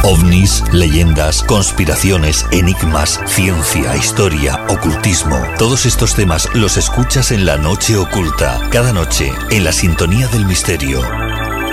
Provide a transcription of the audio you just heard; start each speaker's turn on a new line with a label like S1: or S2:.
S1: Ovnis, leyendas, conspiraciones, enigmas, ciencia, historia, ocultismo. Todos estos temas los escuchas en La Noche Oculta, cada noche, en la sintonía del misterio.